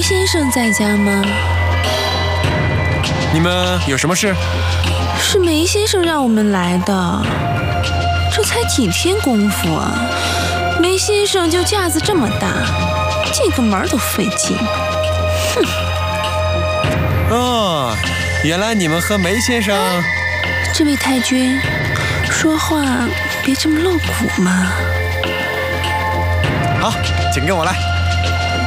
先生在家吗？ 你们有什么事？ 是梅先生让我们来的。这才几天功夫啊，梅先生就架子这么大，进个门都费劲。哼！ 哦，原来你们和梅先生…… 这位太君，说话别这么露骨嘛。 好，请跟我来。